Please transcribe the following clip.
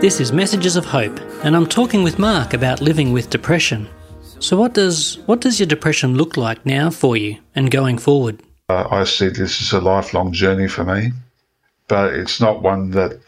This is Messages of Hope, and I'm talking with Mark about living with depression. So what does your depression look like now for you and going forward? I see this as a lifelong journey for me, but it's not one that